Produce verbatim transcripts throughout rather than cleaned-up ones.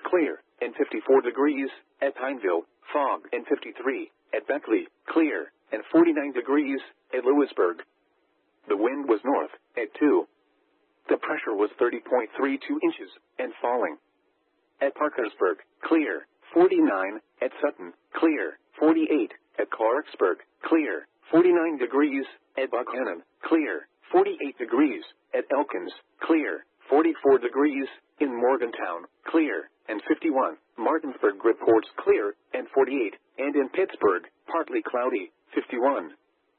clear, and fifty-four degrees. At Pineville, fog, and fifty-three. At Beckley, clear, and forty-nine degrees. At Lewisburg, the wind was north, at two. The pressure was thirty point three two inches, and falling. At Parkersburg, clear, forty-nine. At Sutton, clear, forty-eight. At Clarksburg, clear, forty-nine degrees. At Buckhannon, clear, forty-eight degrees. At Elkins, clear, forty-four degrees. In Morgantown, clear, and fifty-one. Martinsburg reports clear, and forty-eight. And in Pittsburgh, partly cloudy, fifty-one.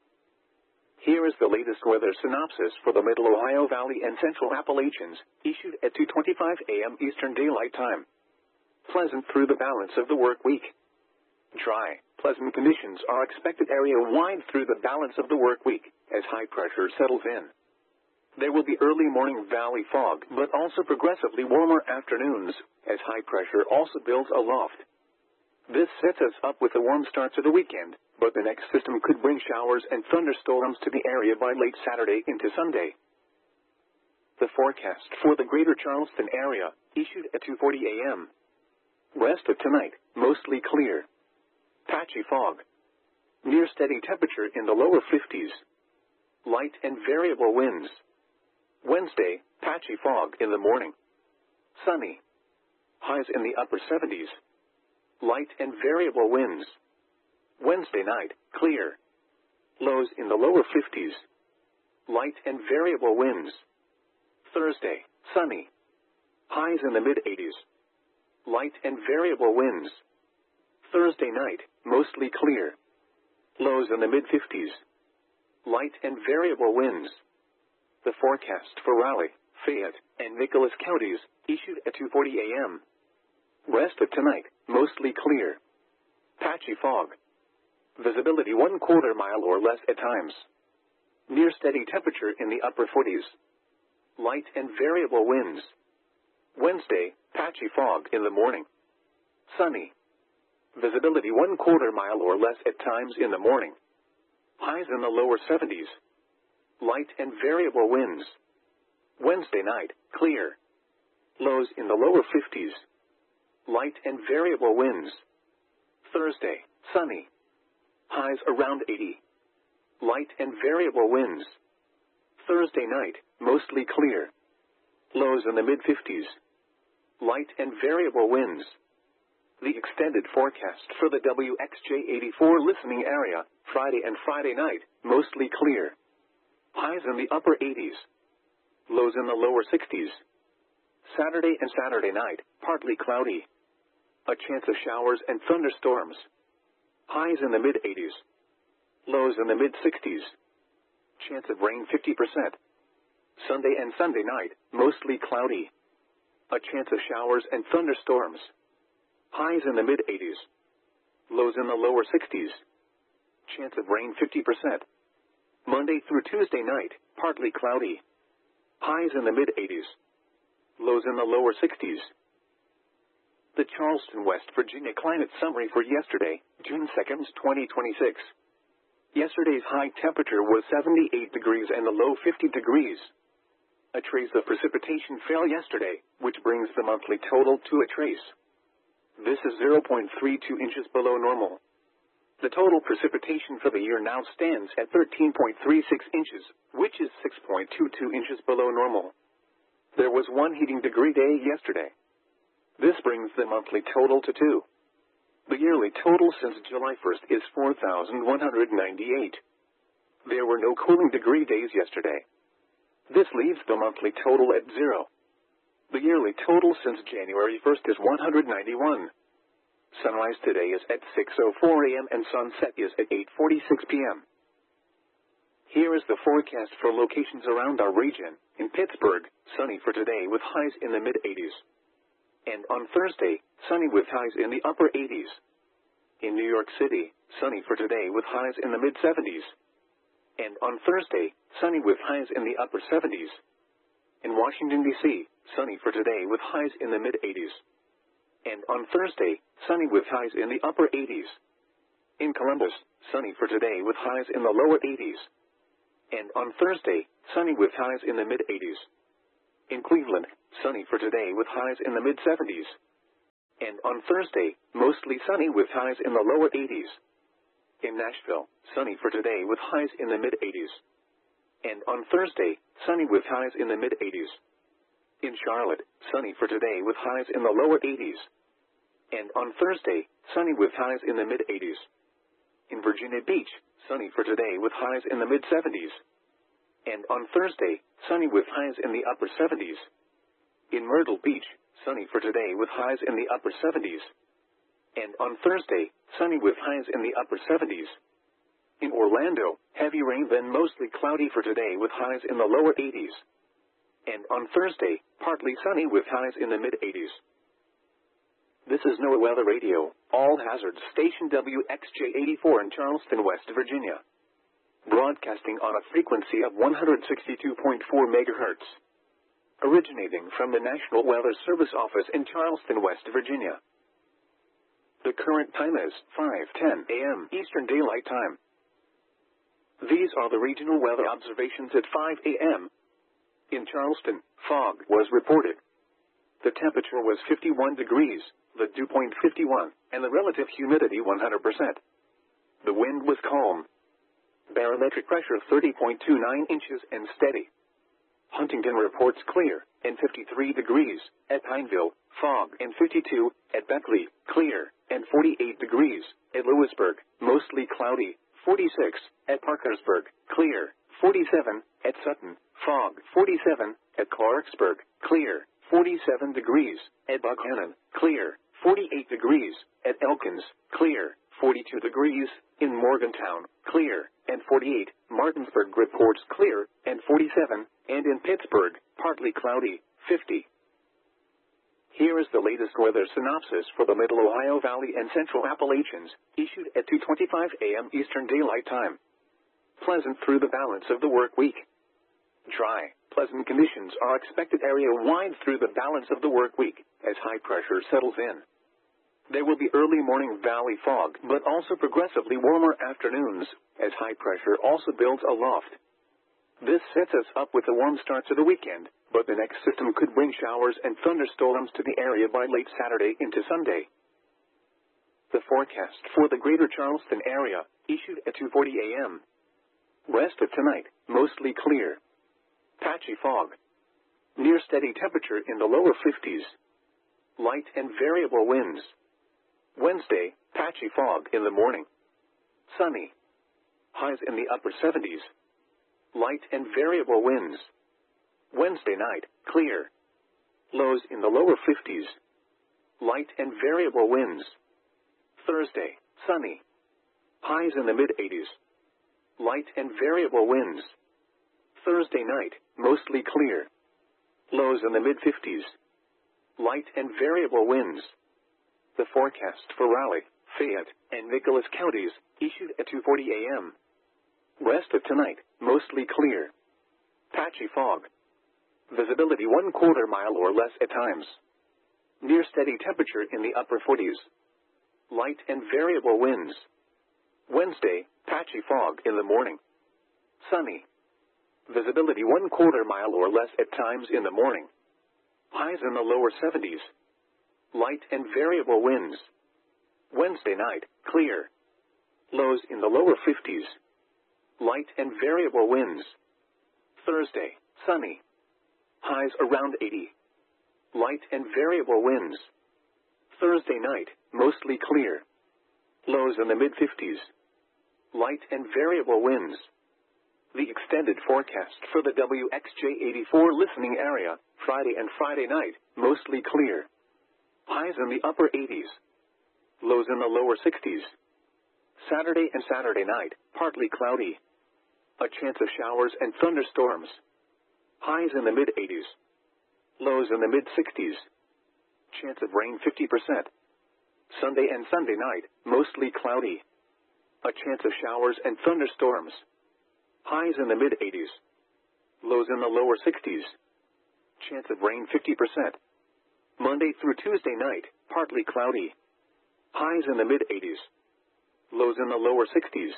Here is the latest weather synopsis for the Middle Ohio Valley and Central Appalachians, issued at two twenty-five a m Eastern Daylight Time. Pleasant through the balance of the work week. Dry, pleasant conditions are expected area-wide through the balance of the work week, as high pressure settles in. There will be early morning valley fog, but also progressively warmer afternoons, as high pressure also builds aloft. This sets us up with a warm start to the weekend, but the next system could bring showers and thunderstorms to the area by late Saturday into Sunday. The forecast for the greater Charleston area, issued at two forty a m Rest of tonight, mostly clear. Patchy fog. Near steady temperature in the lower fifties. Light and variable winds. Wednesday, patchy fog in the morning. Sunny. Highs in the upper seventies. Light and variable winds. Wednesday night, clear. Lows in the lower fifties. Light and variable winds. Thursday, sunny. Highs in the mid-eighties. Light and variable winds. Thursday night, mostly clear. Lows in the mid-fifties. Light and variable winds. The forecast for Raleigh, Fayette, and Nicholas counties, issued at two forty a m Rest of tonight, mostly clear. Patchy fog. Visibility one quarter mile or less at times. Near steady temperature in the upper forties. Light and variable winds. Wednesday, patchy fog in the morning. Sunny. Visibility one quarter mile or less at times in the morning. Highs in the lower seventies. Light and variable winds. Wednesday night, clear. Lows in the lower fifties. Light and variable winds. Thursday, sunny. Highs around eighty. Light and variable winds. Thursday night, mostly clear. Lows in the mid-fifties. Light and variable winds. The extended forecast for the W X J eighty-four listening area, Friday and Friday night, mostly clear. Highs in the upper eighties. Lows in the lower sixties. Saturday and Saturday night, partly cloudy. A chance of showers and thunderstorms. Highs in the mid-eighties. Lows in the mid-sixties. Chance of rain fifty percent. Sunday and Sunday night, mostly cloudy. A chance of showers and thunderstorms. Highs in the mid-eighties. Lows in the lower sixties. Chance of rain fifty percent. Monday through Tuesday night, partly cloudy. Highs in the mid-eighties. Lows in the lower sixties. The Charleston, West Virginia climate summary for yesterday, June second, twenty twenty-six. Yesterday's high temperature was seventy-eight degrees and the low fifty degrees. A trace of precipitation fell yesterday, which brings the monthly total to a trace. This is zero point three two inches below normal. The total precipitation for the year now stands at thirteen point three six inches, which is six point two two inches below normal. There was one heating degree day yesterday. This brings the monthly total to two. The yearly total since July first is four thousand one hundred ninety-eight. There were no cooling degree days yesterday. This leaves the monthly total at zero. The yearly total since January first is one hundred ninety-one. Sunrise today is at six oh four a m and sunset is at eight forty-six p m Here is the forecast for locations around our region. In Pittsburgh, sunny for today with highs in the mid-eighties. And on Thursday, sunny with highs in the upper eighties. In New York City, sunny for today with highs in the mid-seventies. And on Thursday, sunny with highs in the upper seventies. In Washington, D C, sunny for today with highs in the mid-eighties. And on Thursday, sunny with highs in the upper eighties. In Columbus, sunny for today with highs in the lower eighties. And on Thursday, sunny with highs in the mid-eighties. In Cleveland, sunny for today with highs in the mid-seventies. on Thursday, mostly sunny with highs in the lower eighties. In Nashville, sunny for today with highs in the mid-eighties. And on Thursday, sunny with highs in the mid-eighties. In Charlotte, sunny for today with highs in the lower eighties. And on Thursday, sunny with highs in the mid-eighties. In Virginia Beach, sunny for today with highs in the mid-seventies. And on Thursday, sunny with highs in the upper seventies. In Myrtle Beach, sunny for today with highs in the upper seventies. And on Thursday, sunny with highs in the upper seventies. In Orlando, heavy rain then mostly cloudy for today with highs in the lower eighties. And on Thursday, partly sunny with highs in the mid-eighties. This is NOAA Weather Radio, all hazards station W X J eighty-four in Charleston, West Virginia. Broadcasting on a frequency of one hundred sixty-two point four megahertz. Originating from the National Weather Service office in Charleston, West Virginia. The current time is five ten a m Eastern Daylight Time. These are the regional weather observations at five a m In Charleston, fog was reported. The temperature was fifty-one degrees, the dew point fifty-one, and the relative humidity one hundred percent. The wind was calm. Barometric pressure thirty point two nine inches and steady. Huntington reports clear, and fifty-three degrees, at Pineville, fog, and fifty-two, at Beckley, clear, and forty-eight degrees, at Lewisburg, mostly cloudy, forty-six, at Parkersburg, clear, forty-seven, at Sutton, fog, forty-seven, at Clarksburg, clear, forty-seven degrees, at Buckhannon, clear, forty-eight degrees, at Elkins, clear, forty-two degrees, in Morgantown, clear, and forty-eight, Martinsburg reports clear, and forty-seven, and in Pittsburgh, partly cloudy, fifty. Here is the latest weather synopsis for the Middle Ohio Valley and Central Appalachians, issued at two twenty-five a m Eastern Daylight Time. Pleasant through the balance of the work week. Dry, pleasant conditions are expected area-wide through the balance of the work week, as high pressure settles in. There will be early morning valley fog, but also progressively warmer afternoons, as high pressure also builds aloft. This sets us up with a warm start to the weekend, but the next system could bring showers and thunderstorms to the area by late Saturday into Sunday. The forecast for the greater Charleston area, issued at two forty a m Rest of tonight, mostly clear. Patchy fog. Near steady temperature in the lower fifties. Light and variable winds. Wednesday, patchy fog in the morning. Sunny. Highs in the upper seventies. Light and variable winds. Wednesday night, clear. Lows in the lower fifties. Light and variable winds. Thursday, sunny. Highs in the mid-eighties. Light and variable winds. Thursday night, mostly clear. Lows in the mid-fifties. Light and variable winds. The forecast for Raleigh, Fayette, and Nicholas counties, issued at two forty a m Rest of tonight, mostly clear. Patchy fog. Visibility one quarter mile or less at times. Near steady temperature in the upper forties. Light and variable winds. Wednesday, patchy fog in the morning. Sunny. Visibility one quarter mile or less at times in the morning. Highs in the lower seventies. Light and variable winds. Wednesday night, clear. Lows in the lower fifties. Light and variable winds. Thursday, sunny. Highs around eighty. Light and variable winds. Thursday night, mostly clear. Lows in the mid-fifties. Light and variable winds. The extended forecast for the W X J eighty-four listening area, Friday and Friday night, mostly clear. Highs in the upper eighties. Lows in the lower sixties. Saturday and Saturday night, partly cloudy. A chance of showers and thunderstorms. Highs in the mid-eighties. Lows in the mid-sixties. Chance of rain fifty percent. Sunday and Sunday night, mostly cloudy. A chance of showers and thunderstorms. Highs in the mid-eighties. Lows in the lower sixties. Chance of rain fifty percent. Monday through Tuesday night, partly cloudy. Highs in the mid-eighties. Lows in the lower sixties.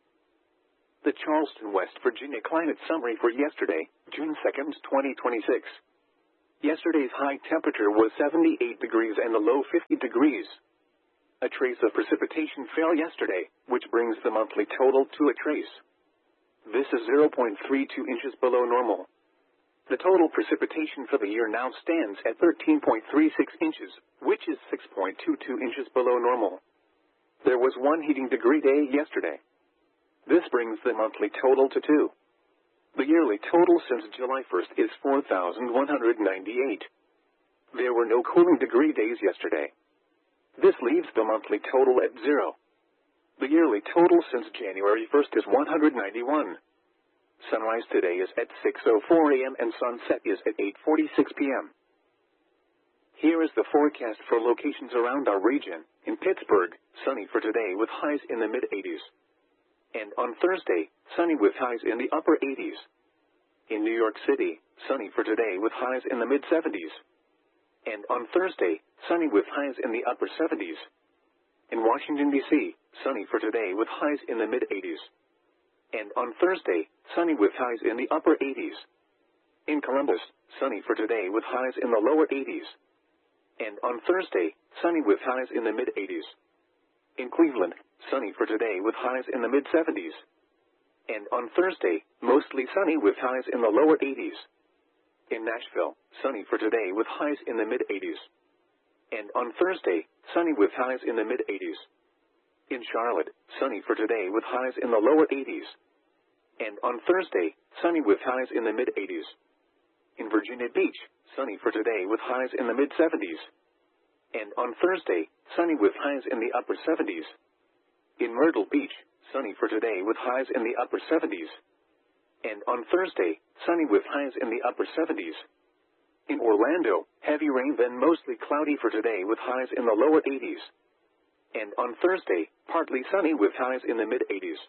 The Charleston, West Virginia climate summary for yesterday, June second, twenty twenty-six. Yesterday's high temperature was seventy-eight degrees and the low fifty degrees. A trace of precipitation fell yesterday, which brings the monthly total to a trace. This is zero point three two inches below normal. The total precipitation for the year now stands at thirteen point three six inches, which is six point two two inches below normal. There was one heating degree day yesterday. This brings the monthly total to two. The yearly total since July first is four thousand one hundred ninety-eight. There were no cooling degree days yesterday. This leaves the monthly total at zero. The yearly total since January first is one hundred ninety-one. Sunrise today is at six oh four a m and sunset is at eight forty-six p m Here is the forecast for locations around our region. In Pittsburgh, sunny for today with highs in the mid-eighties. And on Thursday, sunny with highs in the upper eighties. In New York City, sunny for today with highs in the mid-seventies. And on Thursday, sunny with highs in the upper seventies. In Washington, D C, sunny for today with highs in the mid-eighties. And on Thursday, sunny with highs in the upper eighties. In Columbus, sunny for today with highs in the lower eighties. And on Thursday, sunny with highs in the mid-eighties. In Cleveland, sunny for today with highs in the mid-seventies. And on Thursday, mostly sunny with highs in the lower eighties. In Nashville, sunny for today with highs in the mid-eighties. And on Thursday, sunny with highs in the mid-eighties. In Charlotte, sunny for today with highs in the lower eighties. And on Thursday, sunny with highs in the mid-eighties. In Virginia Beach, sunny for today with highs in the mid-seventies. And on Thursday, sunny with highs in the upper seventies. In Myrtle Beach, sunny for today with highs in the upper seventies. And on Thursday, sunny with highs in the upper seventies. In Orlando, heavy rain then mostly cloudy for today with highs in the lower eighties. And on Thursday, partly sunny with highs in the mid-eighties.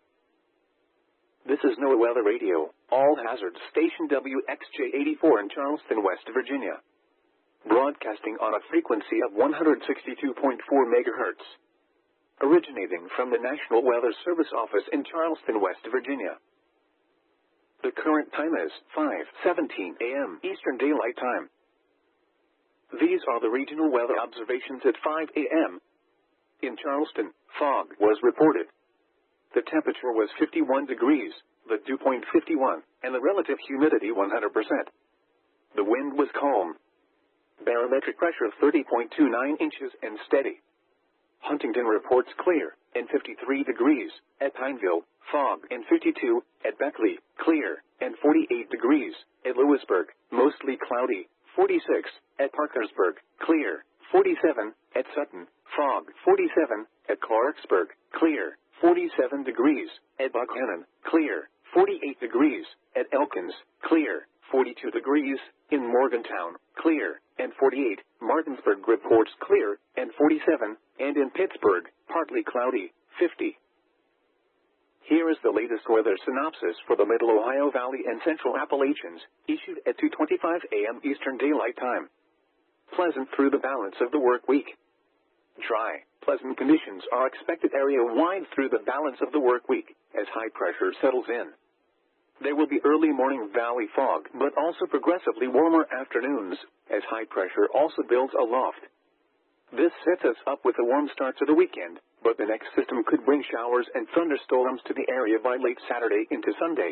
This is NOAA Weather Radio, all hazards station W X J eighty-four in Charleston, West Virginia. Broadcasting on a frequency of one hundred sixty-two point four megahertz. Originating from the National Weather Service office in Charleston, West Virginia. The current time is five seventeen a m Eastern Daylight Time. These are the regional weather observations at five a m In Charleston, fog was reported. The temperature was fifty-one degrees, the dew point fifty-one, and the relative humidity one hundred percent. The wind was calm. Barometric pressure thirty point two nine inches and steady. Huntington reports clear, and fifty-three degrees, at Pineville, fog, and fifty-two, at Beckley, clear, and forty-eight degrees, at Lewisburg, mostly cloudy, forty-six, at Parkersburg, clear, forty-seven, at Sutton, fog, forty-seven, at Clarksburg, clear, forty-seven degrees, at Buckhannon, clear, forty-eight degrees, at Elkins, clear, forty-two degrees, in Morgantown, clear, and forty-eight, Martinsburg reports clear, and forty-seven, and in Pittsburgh, partly cloudy, fifty. Here is the latest weather synopsis for the Middle Ohio Valley and Central Appalachians, issued at two twenty-five a m Eastern Daylight Time. Pleasant through the balance of the work week. Dry, pleasant conditions are expected area-wide through the balance of the work week, as high pressure settles in. There will be early morning valley fog, but also progressively warmer afternoons, as high pressure also builds aloft. This sets us up with a warm start to the weekend, but the next system could bring showers and thunderstorms to the area by late Saturday into Sunday.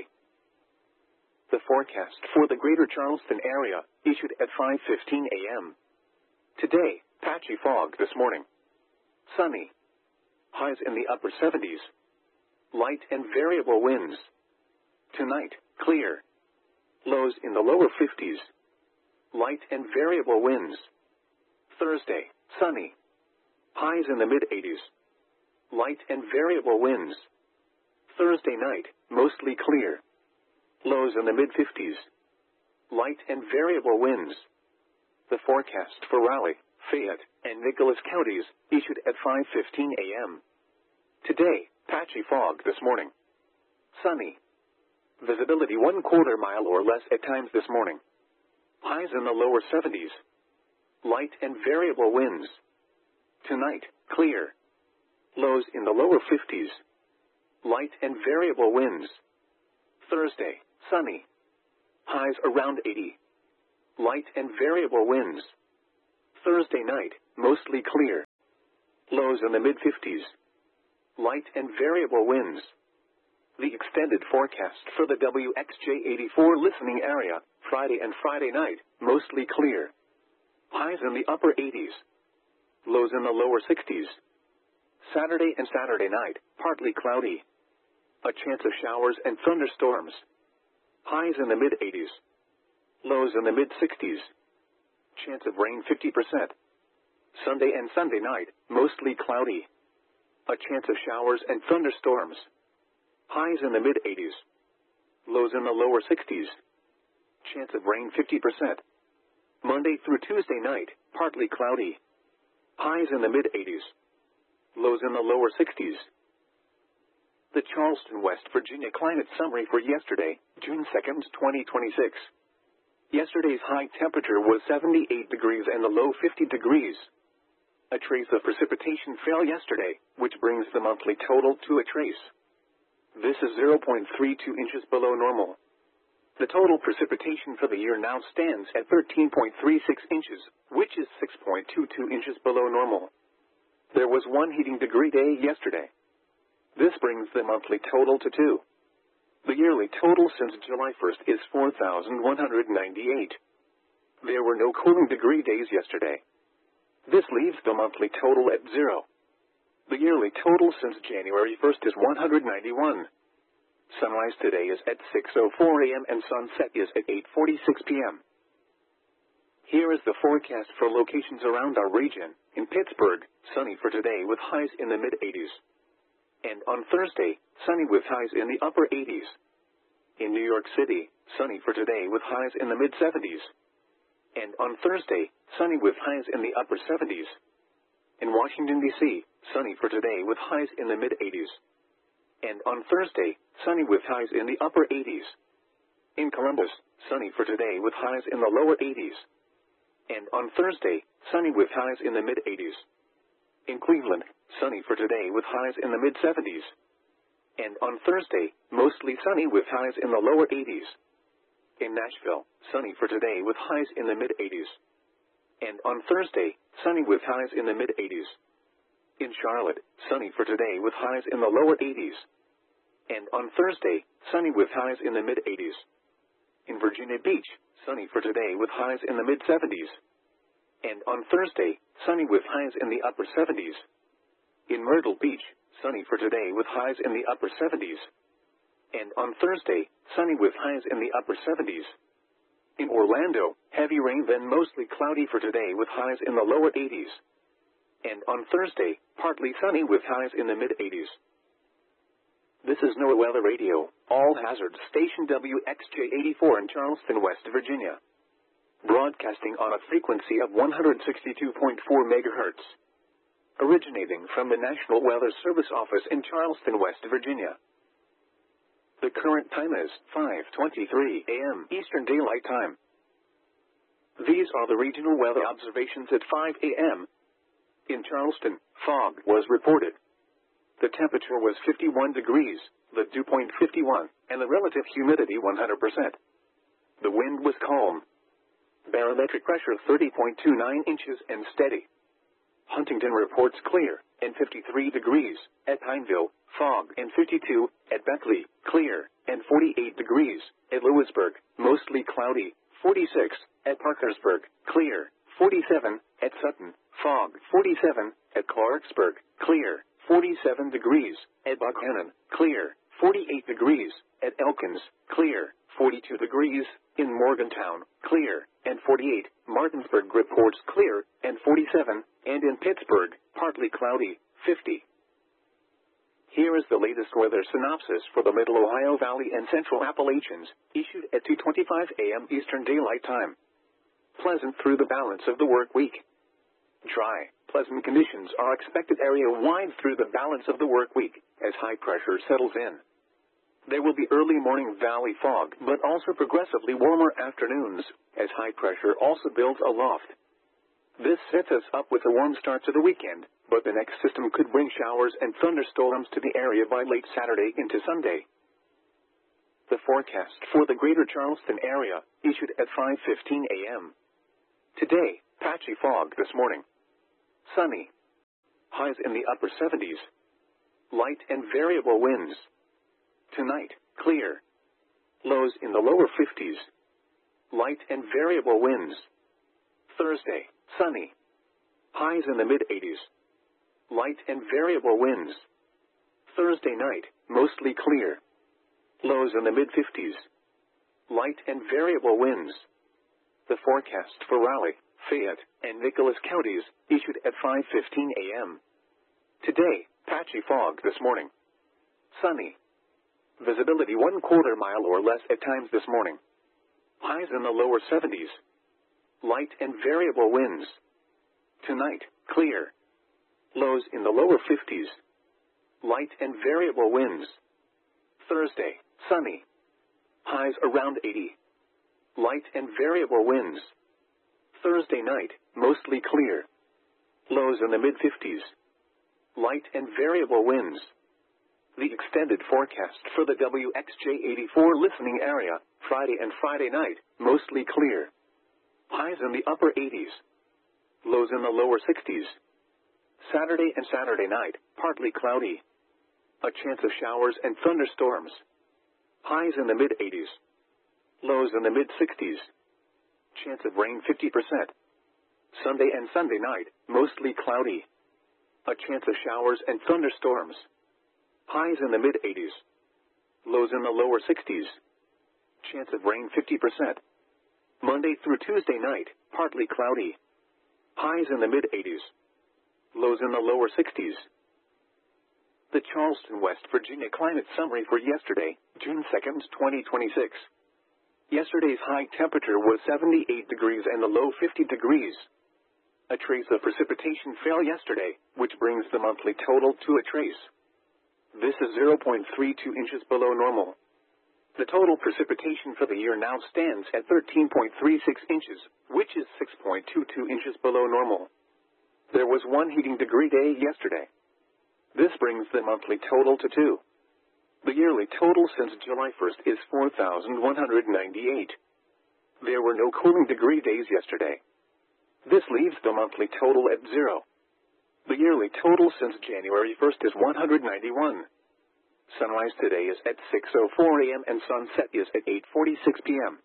The forecast for the greater Charleston area, issued at five fifteen a m Today, patchy fog this morning. Sunny. Highs in the upper seventies. Light and variable winds. Tonight, clear. Lows in the lower fifties. Light and variable winds. Thursday, sunny. Highs in the mid-eighties. Light and variable winds. Thursday night, mostly clear. Lows in the mid-fifties. Light and variable winds. The forecast for Raleigh, Fayette, and Nicholas counties, issued at five fifteen a m Today, patchy fog this morning. Sunny. Visibility one quarter mile or less at times this morning. Highs in the lower seventies. Light and variable winds. Tonight, clear. Lows in the lower fifties. Light and variable winds. Thursday, sunny. Highs around eighty. Light and variable winds. Thursday night, mostly clear. Lows in the mid fifties. Light and variable winds. The extended forecast for the W X J eighty-four listening area, Friday and Friday night, mostly clear. Highs in the upper eighties. Lows in the lower sixties. Saturday and Saturday night, partly cloudy. A chance of showers and thunderstorms. Highs in the mid eighties. Lows in the mid sixties. Chance of rain fifty percent. Sunday and Sunday night, mostly cloudy. A chance of showers and thunderstorms. Highs in the mid eighties. Lows in the lower sixties. Chance of rain fifty percent. Monday through Tuesday night, partly cloudy. Highs in the mid eighties. Lows in the lower sixties. The Charleston, West Virginia climate summary for yesterday, June second, twenty twenty-six. Yesterday's high temperature was seventy-eight degrees and the low fifty degrees. A trace of precipitation fell yesterday, which brings the monthly total to a trace. This is zero point three two inches below normal. The total precipitation for the year now stands at thirteen point three six inches, which is six point two two inches below normal. There was one heating degree day yesterday. This brings the monthly total to two. The yearly total since July first is four thousand one hundred ninety-eight. There were no cooling degree days yesterday. This leaves the monthly total at zero. The yearly total since January first is one hundred ninety-one. Sunrise today is at six oh four a m and sunset is at eight forty-six p m Here is the forecast for locations around our region. In Pittsburgh, sunny for today with highs in the mid eighties. And on Thursday, sunny with highs in the upper eighties. In New York City, sunny for today with highs in the mid seventies. And on Thursday, sunny with highs in the upper seventies. In Washington, D C, sunny for today with highs in the mid eighties. And on Thursday, sunny with highs in the upper eighties. In Columbus, sunny for today with highs in the lower eighties. And on Thursday, sunny with highs in the mid eighties. In Cleveland, sunny for today with highs in the mid seventies. And on Thursday, mostly sunny with highs in the lower eighties. In Nashville, sunny for today with highs in the mid eighties. And on Thursday, sunny with highs in the mid eighties. In Charlotte, sunny for today with highs in the lower eighties. And on Thursday, sunny with highs in the mid eighties. In Virginia Beach, sunny for today with highs in the mid seventies. And on Thursday, sunny with highs in the upper seventies. In Myrtle Beach, sunny for today with highs in the upper seventies. And on Thursday, sunny with highs in the upper seventies. In Orlando, heavy rain then mostly cloudy for today with highs in the lower eighties. And on Thursday, partly sunny with highs in the mid eighties. This is NOAA Weather Radio, all hazard station W X J eighty-four in Charleston, West Virginia. Broadcasting on a frequency of one hundred sixty-two point four megahertz. Originating from the National Weather Service office in Charleston, West Virginia. The current time is five twenty-three a m Eastern Daylight Time. These are the regional weather observations at five a m In Charleston, fog was reported. The temperature was fifty-one degrees, the dew point fifty-one, and the relative humidity one hundred percent. The wind was calm. Barometric pressure thirty point two nine inches and steady. Huntington reports clear, and fifty-three degrees, at Pineville, fog, and fifty-two, at Beckley, clear, and forty-eight degrees, at Lewisburg, mostly cloudy, forty-six, at Parkersburg, clear, forty-seven, at Sutton, fog, forty-seven, at Clarksburg, clear, forty-seven degrees, at Buckhannon, clear, forty-eight degrees, at Elkins, clear, forty-two degrees, in Morgantown, clear, and forty-eight, Martinsburg reports clear, and forty-seven, and in Pittsburgh, partly cloudy, fifty. Here is the latest weather synopsis for the Middle Ohio Valley and Central Appalachians, issued at two twenty-five a m Eastern Daylight Time. Pleasant through the balance of the work week. Dry, pleasant conditions are expected area-wide through the balance of the work week, as high pressure settles in. There will be early morning valley fog, but also progressively warmer afternoons, as high pressure also builds aloft. This sets us up with a warm start to the weekend, but the next system could bring showers and thunderstorms to the area by late Saturday into Sunday. The forecast for the Greater Charleston area, issued at five fifteen a.m. Today, patchy fog this morning. Sunny. Highs in the upper seventies. Light and variable winds. Tonight, clear. Lows in the lower fifties. Light and variable winds. Thursday, sunny. Highs in the mid-eighties. Light and variable winds. Thursday night, mostly clear. Lows in the mid-fifties. Light and variable winds. The forecast for Raleigh, Fayette, and Nicholas counties, issued at five fifteen a.m. Today, patchy fog this morning. Sunny. Visibility one quarter mile or less at times this morning. Highs in the lower seventies. Light and variable winds. Tonight, clear. Lows in the lower fifties. Light and variable winds. Thursday, sunny. Highs around eighty. Light and variable winds. Thursday night, mostly clear. Lows in the mid-fifties. Light and variable winds. The extended forecast for the W X J eighty-four listening area, Friday and Friday night, mostly clear. Highs in the upper eighties. Lows in the lower sixties. Saturday and Saturday night, partly cloudy. A chance of showers and thunderstorms. Highs in the mid-eighties. Lows in the mid-sixties. Chance of rain fifty percent. Sunday and Sunday night, mostly cloudy. A chance of showers and thunderstorms. Highs in the mid-eighties. Lows in the lower sixties. Chance of rain fifty percent. Monday through Tuesday night, partly cloudy. Highs in the mid-eighties. Lows in the lower sixties. The Charleston, West Virginia climate summary for yesterday, June second, twenty twenty-six. Yesterday's high temperature was seventy-eight degrees and the low fifty degrees. A trace of precipitation fell yesterday, which brings the monthly total to a trace. This is zero point three two inches below normal. The total precipitation for the year now stands at thirteen point three six inches, which is six point two two inches below normal. There was one heating degree day yesterday. This brings the monthly total to two. The yearly total since July first is four thousand one hundred ninety-eight. There were no cooling degree days yesterday. This leaves the monthly total at zero. The yearly total since January first is one hundred ninety-one. Sunrise today is at six oh four a.m. and sunset is at eight forty-six p.m.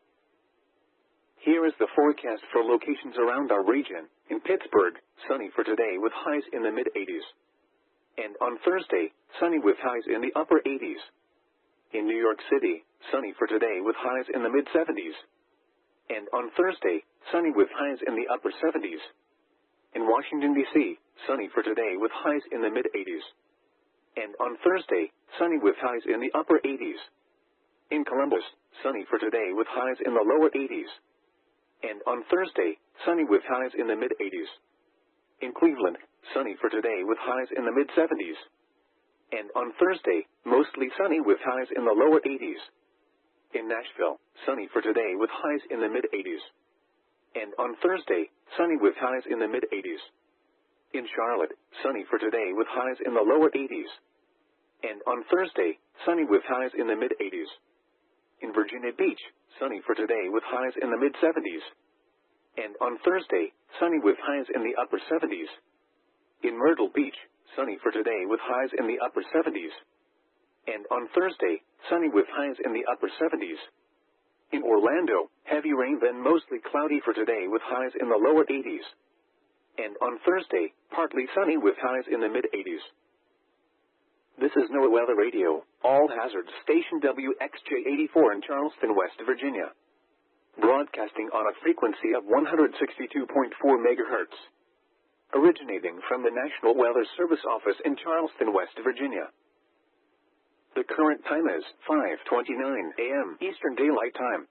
Here is the forecast for locations around our region. In Pittsburgh, sunny for today with highs in the mid-eighties. And on Thursday, sunny with highs in the upper eighties. In New York City, sunny for today with highs in the mid-seventies. And on Thursday, sunny with highs in the upper seventies. In Washington, D C, sunny for today with highs in the mid-eighties. And on Thursday, sunny with highs in the upper eighties. In Columbus, sunny for today with highs in the lower eighties. And on Thursday, sunny with highs in the mid-eighties. In Cleveland, sunny for today with highs in the mid-seventies. And on Thursday, mostly sunny with highs in the lower eighties. In Nashville, sunny for today with highs in the mid-eighties. And on Thursday, sunny with highs in the mid-eighties. In Charlotte, sunny for today with highs in the lower eighties. And on Thursday, sunny with highs in the mid-eighties. In Virginia Beach, sunny for today with highs in the mid-seventies. And on Thursday, sunny with highs in the upper seventies. In Myrtle Beach, sunny for today with highs in the upper seventies. And on Thursday, sunny with highs in the upper seventies. In Orlando, heavy rain then mostly cloudy for today with highs in the lower eighties. And on Thursday, partly sunny with highs in the mid-eighties. This is NOAA Weather Radio, all hazards station W X J eighty-four in Charleston, West Virginia. Broadcasting on a frequency of one hundred sixty-two point four megahertz. Originating from the National Weather Service Office in Charleston, West Virginia. The current time is five twenty-nine a.m. Eastern Daylight Time.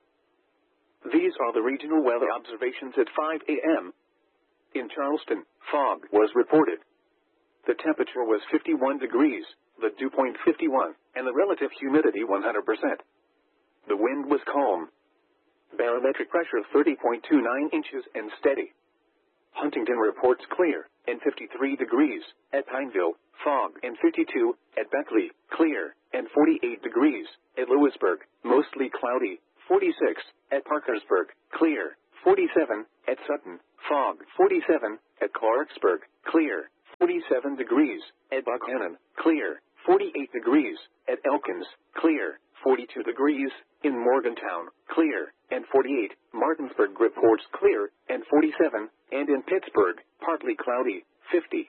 These are the regional weather observations at five a.m. In Charleston, fog was reported. The temperature was fifty-one degrees, the dew point fifty-one, and the relative humidity one hundred percent. The wind was calm. Barometric pressure thirty point two nine inches and steady. Huntington reports clear, and fifty-three degrees. At Pineville, fog and fifty-two. At Beckley, clear and forty-eight degrees. At Lewisburg, mostly cloudy, forty-six. At Parkersburg, clear, forty-seven. At Sutton, fog, forty-seven. At Clarksburg, clear, forty-seven degrees. At Buckhannon, clear, forty-eight degrees. At Elkins, clear, forty-two degrees. In Morgantown, clear, and forty-eight. Martinsburg reports clear, and forty-seven. And in Pittsburgh, partly cloudy, fifty.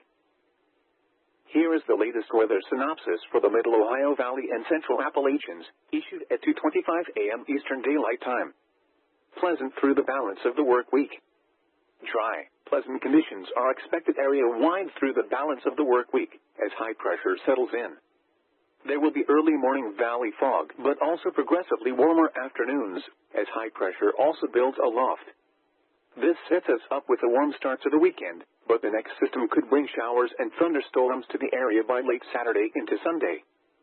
Here is the latest weather synopsis for the Middle Ohio Valley and Central Appalachians, issued at two twenty-five a m Eastern Daylight Time. Pleasant through the balance of the work week. Dry, pleasant conditions are expected area-wide through the balance of the work week, as high pressure settles in. There will be early morning valley fog, but also progressively warmer afternoons, as high pressure also builds aloft. This sets us up with a warm start to the weekend, but the next system could bring showers and thunderstorms to the area by late Saturday into Sunday.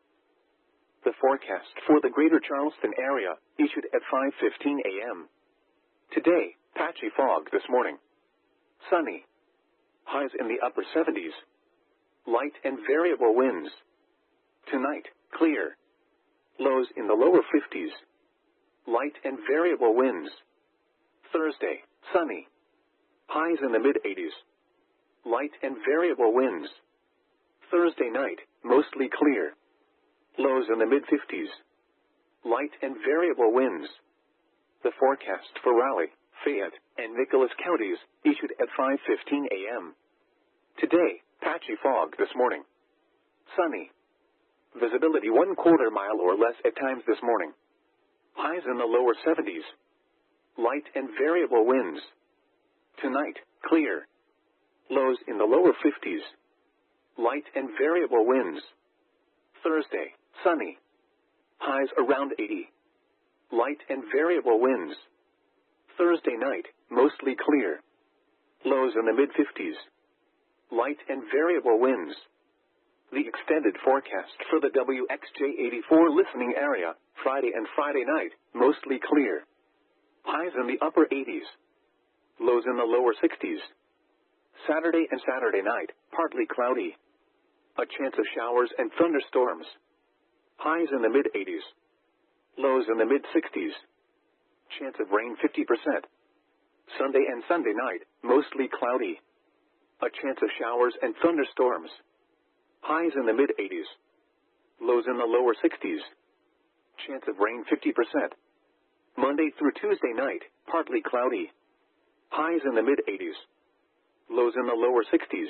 The forecast for the greater Charleston area, issued at five fifteen a m Today, patchy fog this morning. Sunny. Highs in the upper seventies. Light and variable winds. Tonight, clear. Lows in the lower fifties. Light and variable winds. Thursday, sunny. Highs in the mid-eighties. Light and variable winds. Thursday night, mostly clear. Lows in the mid-fifties. Light and variable winds. The forecast for Raleigh, Fayette, and Nicholas counties, issued at five fifteen a m Today, patchy fog this morning. Sunny. Visibility one quarter mile or less at times this morning. Highs in the lower seventies. Light and variable winds. Tonight, clear. Lows in the lower fifties. Light and variable winds. Thursday, sunny. Highs around eighty. Light and variable winds. Thursday night, mostly clear. Lows in the mid-fifties. Light and variable winds. The extended forecast for the W X J eighty-four listening area, Friday and Friday night, mostly clear. Highs in the upper eighties. Lows in the lower sixties. Saturday and Saturday night, partly cloudy. A chance of showers and thunderstorms. Highs in the mid-eighties. Lows in the mid-sixties. Chance of rain fifty percent. Sunday and Sunday night, mostly cloudy. A chance of showers and thunderstorms. Highs in the mid-eighties. Lows in the lower sixties. Chance of rain fifty percent. Monday through Tuesday night, partly cloudy. Highs in the mid-eighties. Lows in the lower sixties.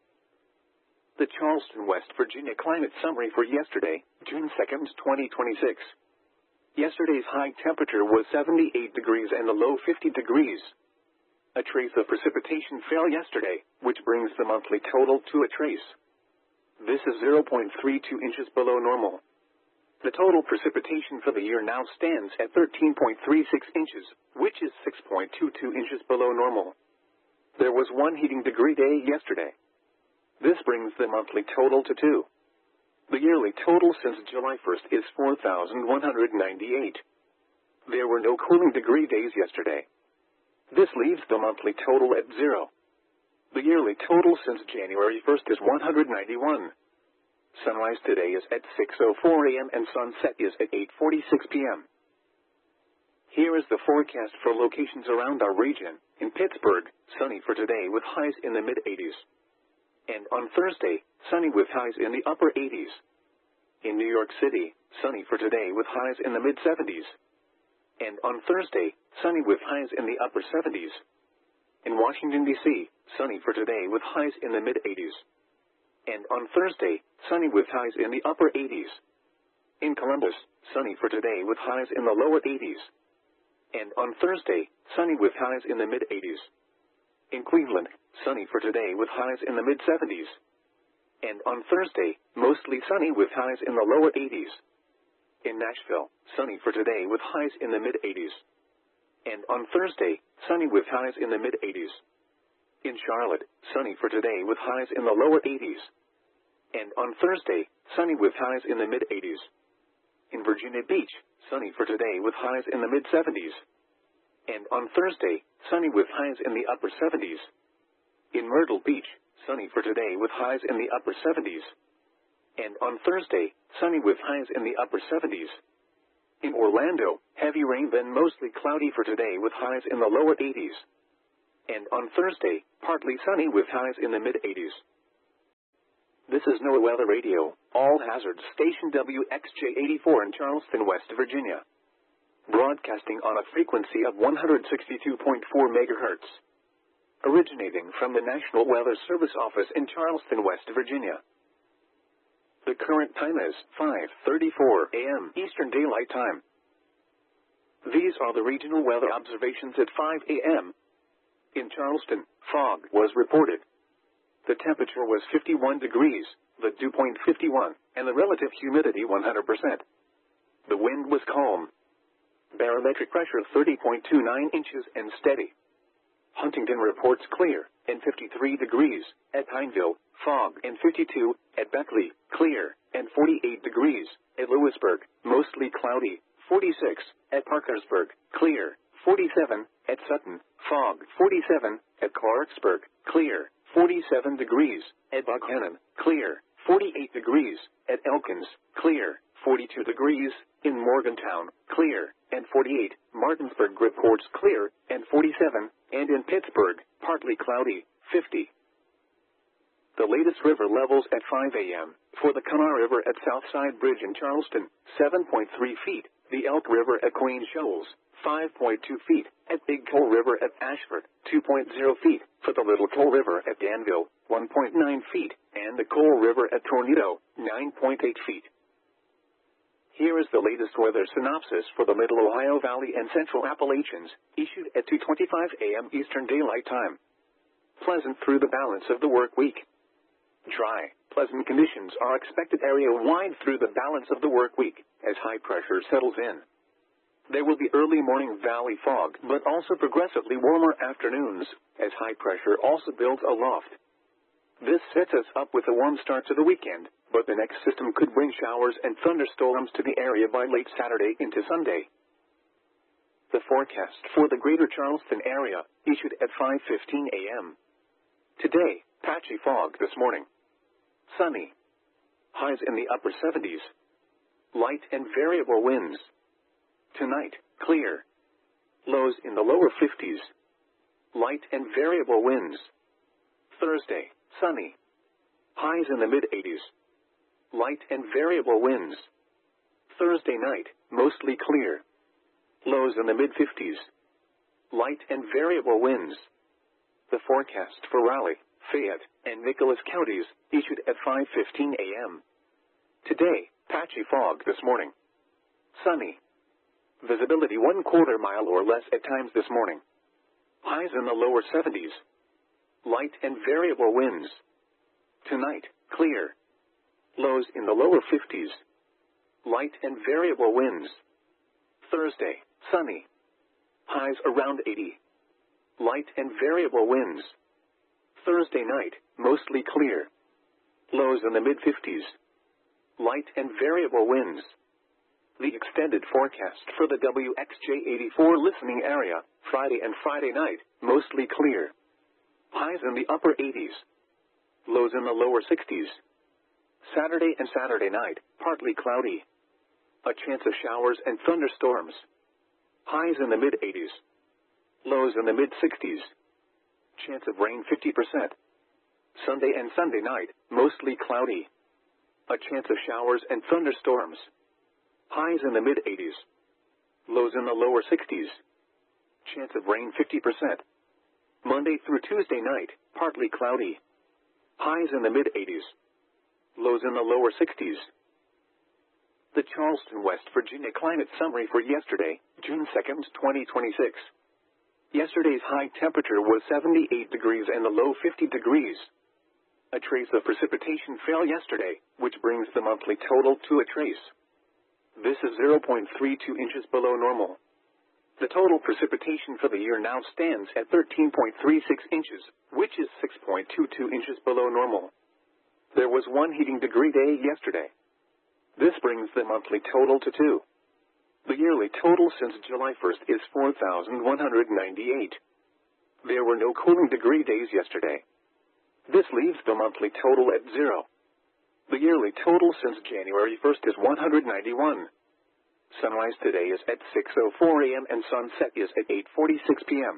The Charleston, West Virginia climate summary for yesterday, June second, twenty twenty-six. Yesterday's high temperature was seventy-eight degrees and the low fifty degrees. A trace of precipitation fell yesterday, which brings the monthly total to a trace. This is zero point three two inches below normal. The total precipitation for the year now stands at thirteen point three six inches, which is six point two two inches below normal. There was one heating degree day yesterday. This brings the monthly total to two. The yearly total since July first is four thousand one hundred ninety-eight. There were no cooling degree days yesterday. This leaves the monthly total at zero. The yearly total since January first is one hundred ninety-one. Sunrise today is at six oh four a m and sunset is at eight forty-six p m Here is the forecast for locations around our region. In Pittsburgh, sunny for today with highs in the mid-eighties. And on Thursday, sunny with highs in the upper eighties. In New York City, sunny for today with highs in the mid-seventies. And on Thursday, sunny with highs in the upper seventies. In Washington, D C, sunny for today with highs in the mid-eighties. And on Thursday, sunny with highs in the upper eighties. In Columbus, sunny for today with highs in the lower eighties. And on Thursday, sunny with highs in the mid-eighties. In Cleveland, sunny for today with highs in the mid-seventies. And on Thursday, mostly sunny with highs in the lower eighties. In Nashville, sunny for today with highs in the mid-eighties. And on Thursday, sunny with highs in the mid-eighties. In Charlotte, sunny for today with highs in the lower eighties. And on Thursday, sunny with highs in the mid-eighties. In Virginia Beach, sunny for today with highs in the mid-seventies. And on Thursday, sunny with highs in the upper seventies. In Myrtle Beach, sunny for today with highs in the upper seventies. And on Thursday, sunny with highs in the upper seventies. In Orlando, heavy rain then mostly cloudy for today with highs in the lower eighties. And on Thursday, partly sunny with highs in the mid-eighties. This is NOAA Weather Radio, all hazards station W X J eighty-four in Charleston, West Virginia. Broadcasting on a frequency of one hundred sixty-two point four megahertz. Originating from the National Weather Service office in Charleston, West Virginia. The current time is five thirty-four a m Eastern Daylight Time. These are the regional weather observations at five a m In Charleston, fog was reported. The temperature was fifty-one degrees, the dew point fifty-one, and the relative humidity one hundred percent. The wind was calm. Barometric pressure thirty point two nine inches and steady. Huntington reports clear, and fifty-three degrees, at Pineville, fog, and fifty-two, at Beckley, clear, and forty-eight degrees, at Lewisburg, mostly cloudy, forty-six, at Parkersburg, clear, forty-seven, at Sutton, fog, forty-seven, at Clarksburg, clear, forty-seven degrees, at Buckhannon, clear, forty-eight degrees, at Elkins, clear, forty-two degrees, in Morgantown, clear, and forty-eight, Martinsburg reports clear, and forty-seven, and in Pittsburgh, partly cloudy, fifty. The latest river levels at five a m for the Kanawha River at Southside Bridge in Charleston, seven point three feet, the Elk River at Queen Shoals, five point two feet, at Big Coal River at Ashford, two point zero feet, for the Little Coal River at Danville, one point nine feet, and the Coal River at Tornado, nine point eight feet. Here is the latest weather synopsis for the Middle Ohio Valley and Central Appalachians, issued at two twenty-five a m Eastern Daylight Time. Pleasant through the balance of the work week. Dry, pleasant conditions are expected area-wide through the balance of the work week, as high pressure settles in. There will be early morning valley fog, but also progressively warmer afternoons, as high pressure also builds aloft. This sets us up with a warm start to the weekend, but the next system could bring showers and thunderstorms to the area by late Saturday into Sunday. The forecast for the greater Charleston area, issued at five fifteen a m Today, patchy fog this morning. Sunny. Highs in the upper seventies. Light and variable winds. Tonight, clear. Lows in the lower fifties. Light and variable winds. Thursday, sunny. Highs in the mid-eighties. Light and variable winds. Thursday night, mostly clear. Lows in the mid-fifties. Light and variable winds. The forecast for Raleigh, Fayette, and Nicholas counties, issued at five fifteen a m Today, patchy fog this morning. Sunny. Visibility one quarter mile or less at times this morning. Highs in the lower seventies. Light and variable winds. Tonight, clear. Lows in the lower fifties. Light and variable winds. Thursday, sunny. Highs around eighty. Light and variable winds. Thursday night, mostly clear. Lows in the mid-fifties. Light and variable winds. The extended forecast for the W X J eighty-four listening area, Friday and Friday night, mostly clear. Highs in the upper eighties. Lows in the lower sixties. Saturday and Saturday night, partly cloudy. A chance of showers and thunderstorms. Highs in the mid-eighties. Lows in the mid-sixties. Chance of rain fifty percent. Sunday and Sunday night, mostly cloudy. A chance of showers and thunderstorms. Highs in the mid-eighties. Lows in the lower sixties. Chance of rain fifty percent. Monday through Tuesday night, partly cloudy. Highs in the mid-eighties. Lows in the lower sixties. The Charleston, West Virginia climate summary for yesterday, June second, twenty twenty-six. Yesterday's high temperature was seventy-eight degrees and the low fifty degrees. A trace of precipitation fell yesterday, which brings the monthly total to a trace. This is zero point three two inches below normal. The total precipitation for the year now stands at thirteen point three six inches, which is six point two two inches below normal. There was one heating degree day yesterday. This brings the monthly total to two. The yearly total since July first is four thousand one hundred ninety-eight. There were no cooling degree days yesterday. This leaves the monthly total at zero. The yearly total since January first is one hundred ninety-one. Sunrise today is at six oh four a m and sunset is at eight forty-six p m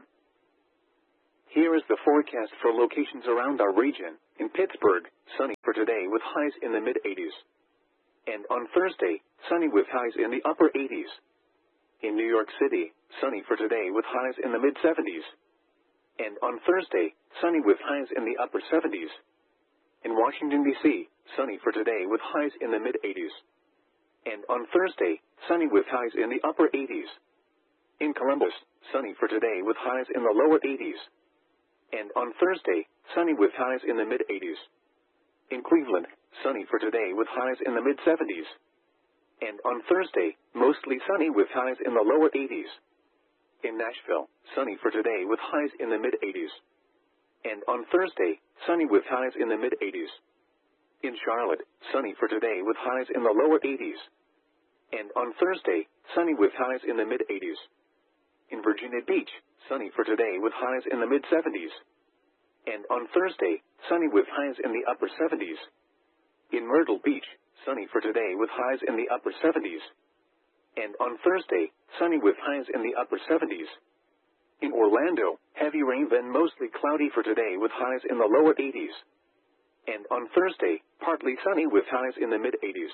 Here is the forecast for locations around our region. In Pittsburgh, sunny for today with highs in the mid eighties. And on Thursday, sunny with highs in the upper eighties. In New York City, sunny for today with highs in the mid seventies. And on Thursday, sunny with highs in the upper seventies. In Washington, D C, sunny for today with highs in the mid eighties. And on Thursday, sunny with highs in the upper eighties. In Columbus, sunny for today with highs in the lower eighties. And on Thursday, sunny with highs in the mid eighties. In Cleveland, sunny for today with highs in the mid seventies. And on Thursday, mostly sunny with highs in the lower eighties. In Nashville, sunny for today with highs in the mid eighties. And on Thursday, sunny with highs in the mid eighties. In Charlotte, sunny for today with highs in the lower eighties. And on Thursday, sunny with highs in the mid eighties. In Virginia Beach, sunny for today with highs in the mid seventies. And on Thursday, sunny with highs in the upper seventies. In Myrtle Beach, sunny for today with highs in the upper seventies. And on Thursday, sunny with highs in the upper seventies. In Orlando, heavy rain then mostly cloudy for today with highs in the lower eighties. And on Thursday, partly sunny with highs in the mid eighties.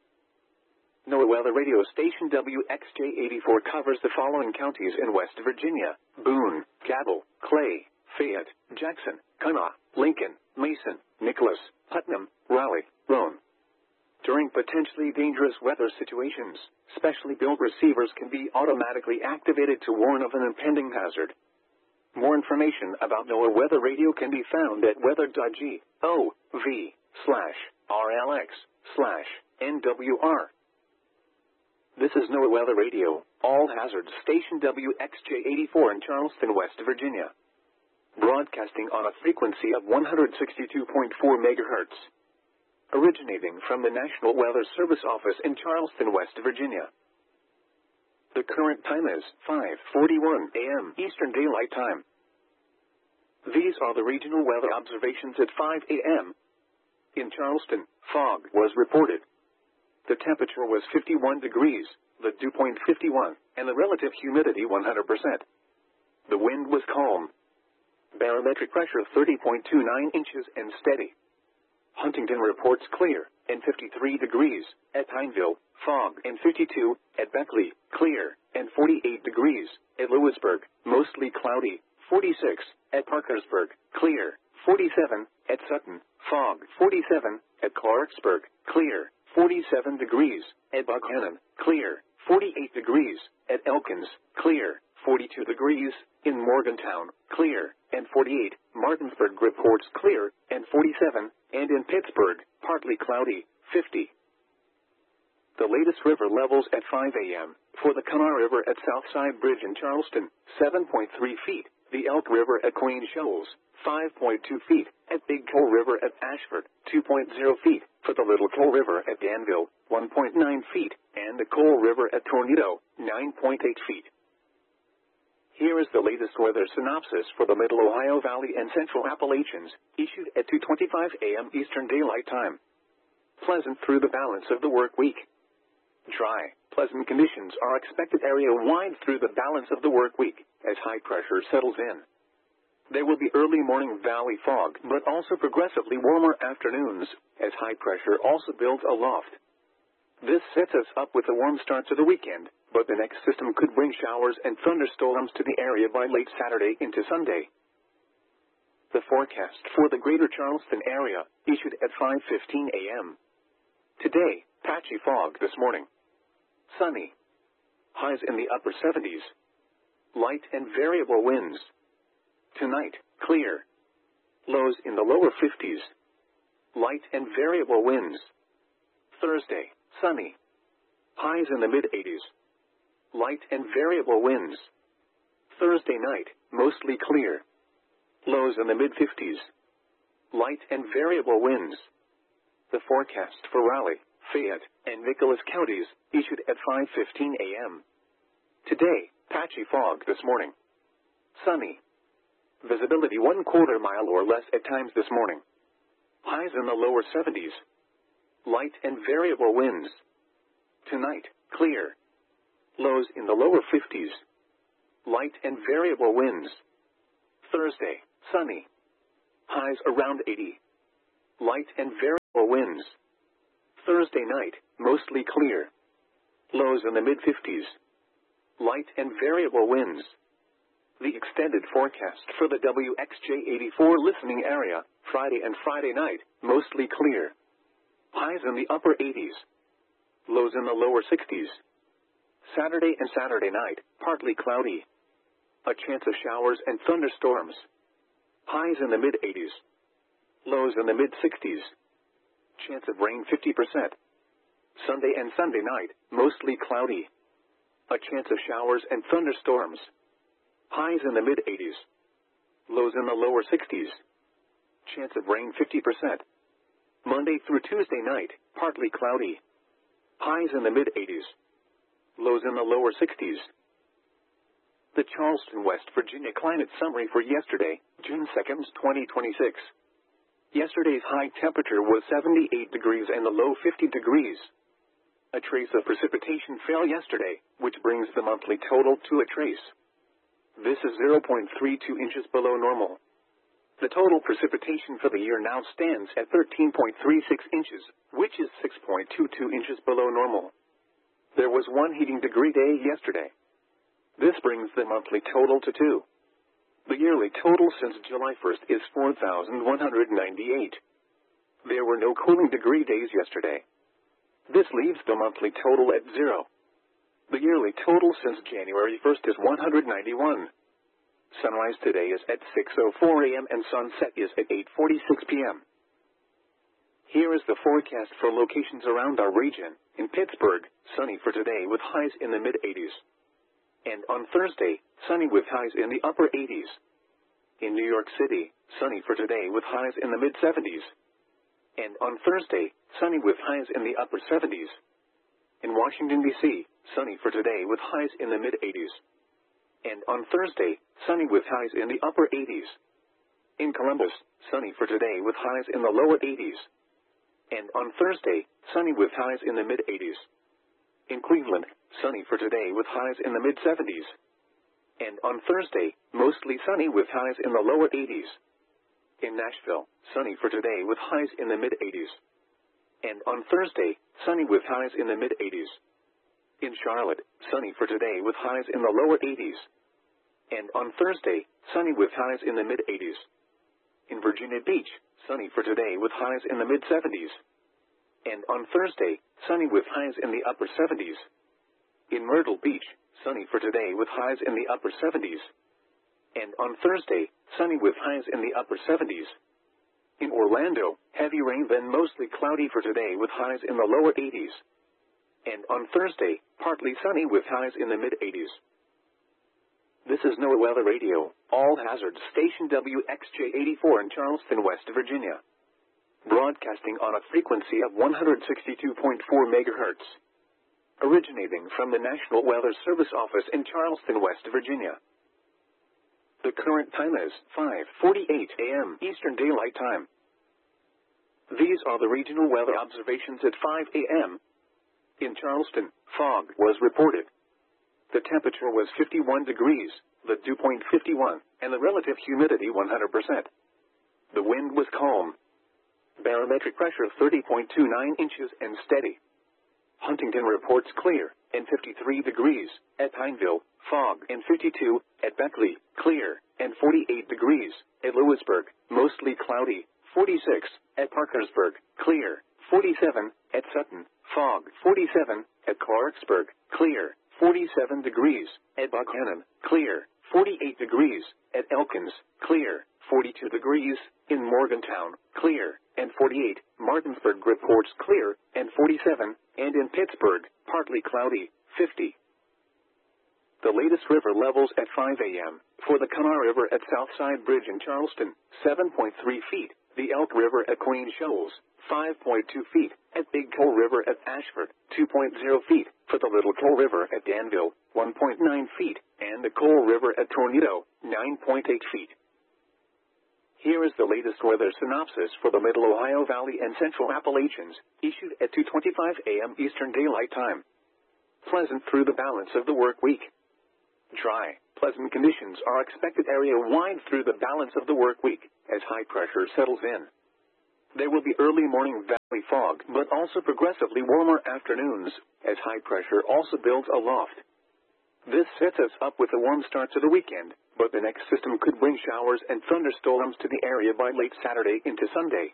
NOAA Weather Radio Station W X J eighty-four covers the following counties in West Virginia: Boone, Cabell, Clay, Fayette, Jackson, Kanawha, Lincoln, Mason, Nicholas, Putnam, Raleigh, Roane. During potentially dangerous weather situations, specially built receivers can be automatically activated to warn of an impending hazard. More information about NOAA Weather Radio can be found at weather.gov slash RLX slash NWR. This is NOAA Weather Radio, all hazards station W X J eighty-four in Charleston, West Virginia. Broadcasting on a frequency of one hundred sixty-two point four megahertz. Originating from the National Weather Service office in Charleston, West Virginia. The current time is five forty-one a m Eastern Daylight Time. These are the regional weather observations at five a m In Charleston, fog was reported. The temperature was fifty-one degrees, the dew point fifty-one, and the relative humidity one hundred percent. The wind was calm. Barometric pressure thirty point two nine inches and steady. Huntington reports clear, and fifty-three degrees, at Pineville, fog, and fifty-two, at Beckley, clear, and forty-eight degrees, at Lewisburg, mostly cloudy, forty-six, at Parkersburg, clear, forty-seven, at Sutton, fog, forty-seven, at Clarksburg, clear, forty-seven degrees, at Buckhannon, clear, forty-eight degrees, at Elkins, clear, forty-two degrees, in Morgantown, clear, and forty-eight, Martinsburg reports clear, and forty-seven, and in Pittsburgh, partly cloudy, fifty. The latest river levels at five a m for the Kanawha River at Southside Bridge in Charleston, seven point three feet, the Elk River at Queen Shoals, five point two feet, at Big Coal River at Ashford, two point zero feet, for the Little Coal River at Danville, one point nine feet, and the Coal River at Tornado, nine point eight feet. Here is the latest weather synopsis for the Middle Ohio Valley and Central Appalachians, issued at two twenty-five a m Eastern Daylight Time. Pleasant through the balance of the work week. Dry, pleasant conditions are expected area-wide through the balance of the work week, as high pressure settles in. There will be early morning valley fog, but also progressively warmer afternoons, as high pressure also builds aloft. This sets us up with a warm start to the weekend, but the next system could bring showers and thunderstorms to the area by late Saturday into Sunday. The forecast for the greater Charleston area, issued at five fifteen a m Today, patchy fog this morning. Sunny. Highs in the upper seventies. Light and variable winds. Tonight, clear. Lows in the lower fifties. Light and variable winds. Thursday, sunny. Highs in the mid-eighties. Light and variable winds. Thursday night, mostly clear. Lows in the mid-fifties. Light and variable winds. The forecast for Raleigh, Fayette, and Nicholas counties, issued at five fifteen a m Today, patchy fog this morning. Sunny. Visibility one quarter mile or less at times this morning. Highs in the lower seventies. Light and variable winds. Tonight, clear. Lows in the lower fifties. Light and variable winds. Thursday, sunny. Highs around eighty. Light and variable winds. Thursday night, mostly clear. Lows in the mid-fifties. Light and variable winds. The extended forecast for the W X J eighty-four listening area, Friday and Friday night, mostly clear. Highs in the upper eighties. Lows in the lower sixties. Saturday and Saturday night, partly cloudy. A chance of showers and thunderstorms. Highs in the mid-eighties. Lows in the mid-sixties. Chance of rain fifty percent. Sunday and Sunday night, mostly cloudy. A chance of showers and thunderstorms. Highs in the mid-eighties. Lows in the lower sixties. Chance of rain fifty percent. Monday through Tuesday night, partly cloudy. Highs in the mid-eighties. Lows in the lower sixties. The Charleston, West Virginia climate summary for yesterday, June second, twenty twenty-six. Yesterday's high temperature was seventy-eight degrees and the low fifty degrees. A trace of precipitation fell yesterday, which brings the monthly total to a trace. This is zero point three two inches below normal. The total precipitation for the year now stands at thirteen point three six inches, which is six point two two inches below normal. There was one heating degree day yesterday. This brings the monthly total to two. The yearly total since July first is four thousand one hundred ninety-eight. There were no cooling degree days yesterday. This leaves the monthly total at zero. The yearly total since January first is one hundred ninety-one. Sunrise today is at six oh four a m and sunset is at eight forty-six p m Here is the forecast for locations around our region. In Pittsburgh, sunny for today with highs in the mid-eighties. And on Thursday, sunny with highs in the upper eighties. In New York City, sunny for today with highs in the mid-seventies. And on Thursday, sunny with highs in the upper seventies. In Washington, D C, sunny for today with highs in the mid-eighties. And on Thursday, sunny with highs in the upper eighties. In Columbus, sunny for today with highs in the lower eighties. And on Thursday, sunny with highs in the mid-eighties. In Cleveland, sunny for today with highs in the mid-seventies. And on Thursday, mostly sunny with highs in the lower eighties. In Nashville, sunny for today with highs in the mid-eighties. And on Thursday, sunny with highs in the mid-eighties. In Charlotte, sunny for today with highs in the lower eighties. And on Thursday, sunny with highs in the mid-eighties. In Virginia Beach, sunny for today with highs in the mid-seventies. And on Thursday, sunny with highs in the upper seventies. In Myrtle Beach, sunny for today with highs in the upper seventies. And on Thursday, sunny with highs in the upper seventies. In Orlando, heavy rain then mostly cloudy for today with highs in the lower eighties. And on Thursday, partly sunny with highs in the mid-eighties. This is NOAA Weather Radio, all hazards station W X J eighty-four in Charleston, West Virginia. Broadcasting on a frequency of one hundred sixty-two point four megahertz. Originating from the National Weather Service Office in Charleston, West Virginia. The current time is five forty-eight a m Eastern Daylight Time. These are the regional weather observations at five a m In Charleston, fog was reported. The temperature was fifty-one degrees, the dew point fifty-one, and the relative humidity one hundred percent. The wind was calm. Barometric pressure thirty point two nine inches and steady. Huntington reports clear, and fifty-three degrees. At Pineville, fog, and fifty-two. At Beckley, clear, and forty-eight degrees. At Lewisburg, mostly cloudy, forty-six. At Parkersburg, clear, forty-seven. At Sutton, fog, forty-seven. At Clarksburg, clear, forty-seven degrees. At Buckhannon, clear, forty-eight degrees. At Elkins, clear, forty-two degrees. In Morgantown, clear, and forty-eight. Martinsburg reports clear, and forty-seven. And in Pittsburgh, partly cloudy, fifty. The latest river levels at five a m For the Kanawha River at Southside Bridge in Charleston, seven point three feet. The Elk River at Queen Shoals, five point two feet. At Big Coal River at Ashford, two point zero feet. For the Little Coal River at Danville, one point nine feet. And the Coal River at Tornado, nine point eight feet. Here is the latest weather synopsis for the Middle Ohio Valley and Central Appalachians, issued at two twenty-five a m Eastern Daylight Time. Pleasant through the balance of the work week. Dry, pleasant conditions are expected area-wide through the balance of the work week, as high pressure settles in. There will be early morning valley fog, but also progressively warmer afternoons, as high pressure also builds aloft. This sets us up with a warm start to the weekend, but the next system could bring showers and thunderstorms to the area by late Saturday into Sunday.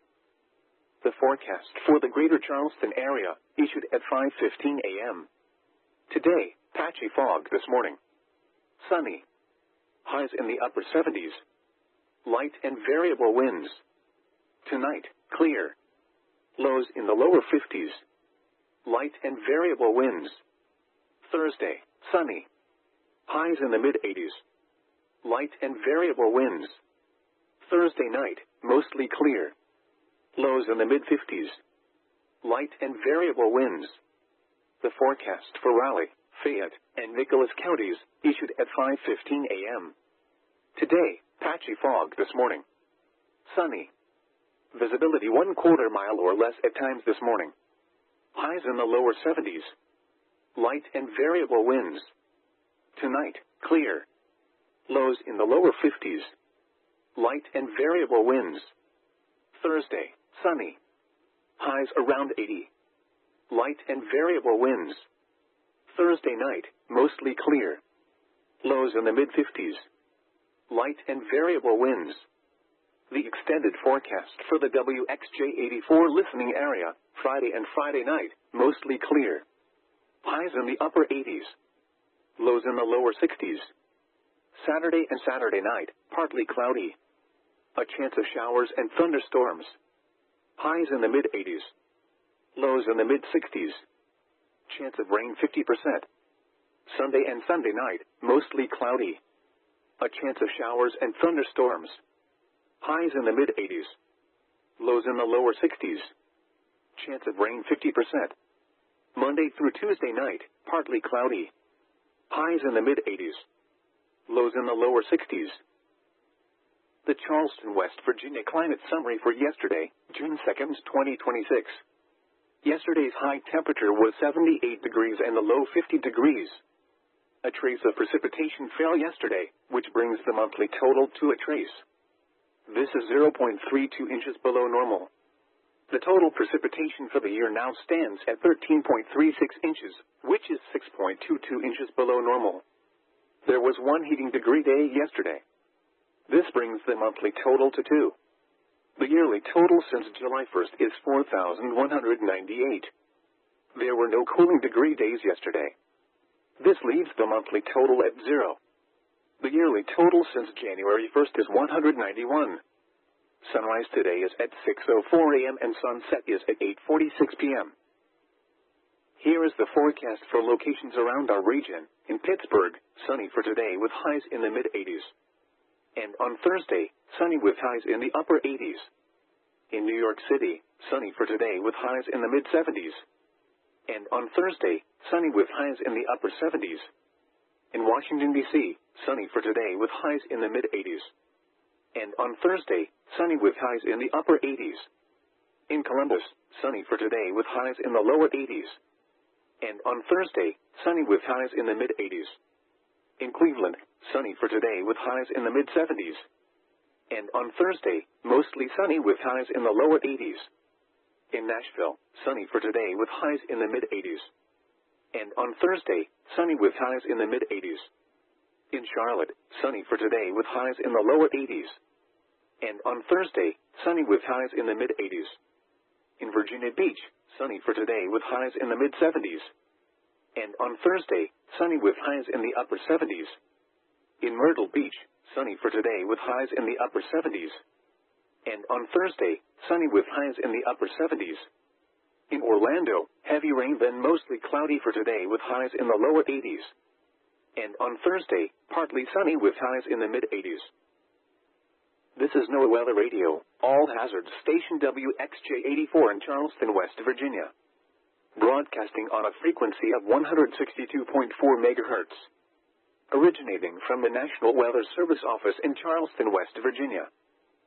The forecast for the greater Charleston area, issued at five fifteen a m Today, patchy fog this morning. Sunny. Highs in the upper seventies. Light and variable winds. Tonight, clear. Lows in the lower fifties. Light and variable winds. Thursday, sunny. Highs in the mid-eighties. Light and variable winds. Thursday night, mostly clear. Lows in the mid-fifties. Light and variable winds. The forecast for Raleigh, Fayette, and Nicholas counties, issued at five fifteen a m Today, patchy fog this morning. Sunny. Visibility one quarter mile or less at times this morning. Highs in the lower seventies. Light and variable winds. Tonight, clear. Lows in the lower fifties. Light and variable winds. Thursday, sunny. Highs around eighty. Light and variable winds. Thursday night, mostly clear. Lows in the mid-fifties. Light and variable winds. The extended forecast for the W X J eighty-four listening area, Friday and Friday night, mostly clear. Highs in the upper eighties. Lows in the lower sixties. Saturday and Saturday night, partly cloudy. A chance of showers and thunderstorms. Highs in the mid-eighties. Lows in the mid-sixties. Chance of rain fifty percent. Sunday and Sunday night, mostly cloudy. A chance of showers and thunderstorms. Highs in the mid-eighties. Lows in the lower sixties. Chance of rain fifty percent. Monday through Tuesday night, partly cloudy. Highs in the mid-eighties. Lows in the lower sixties. The Charleston, West Virginia climate summary for yesterday, June second, twenty twenty-six. Yesterday's high temperature was seventy-eight degrees and the low fifty degrees. A trace of precipitation fell yesterday, which brings the monthly total to a trace. This is zero point three two inches below normal. The total precipitation for the year now stands at thirteen point three six inches, which is six point two two inches below normal. There was one heating degree day yesterday. This brings the monthly total to two. The yearly total since July first is four thousand one hundred ninety-eight. There were no cooling degree days yesterday. This leaves the monthly total at zero. The yearly total since January first is one hundred ninety-one. Sunrise today is at six oh four a m and sunset is at eight forty-six p m Here is the forecast for locations around our region. In Pittsburgh, sunny for today with highs in the mid-eighties. And on Thursday, sunny with highs in the upper eighties. In New York City, sunny for today with highs in the mid-seventies. And on Thursday, sunny with highs in the upper seventies. In Washington, D C, sunny for today with highs in the mid-eighties. And on Thursday, sunny with highs in the upper eighties. In Columbus, sunny for today with highs in the lower eighties. And on Thursday, sunny with highs in the mid-eighties. In Cleveland, sunny for today with highs in the mid-seventies. And on Thursday, mostly sunny with highs in the lower eighties. In Nashville, sunny for today with highs in the mid-eighties. And on Thursday, sunny with highs in the mid-eighties. In Charlotte, sunny for today with highs in the lower eighties. And on Thursday, sunny with highs in the mid-eighties. In Virginia Beach, sunny for today with highs in the mid-seventies. And on Thursday, sunny with highs in the upper seventies. In Myrtle Beach, sunny for today with highs in the upper seventies. And on Thursday, sunny with highs in the upper seventies. In Orlando, heavy rain then mostly cloudy for today with highs in the lower eighties. And on Thursday, partly sunny with highs in the mid-eighties. This is NOAA Weather Radio, All Hazards Station W X J eighty-four in Charleston, West Virginia. Broadcasting on a frequency of one hundred sixty-two point four megahertz. Originating from the National Weather Service office in Charleston, West Virginia.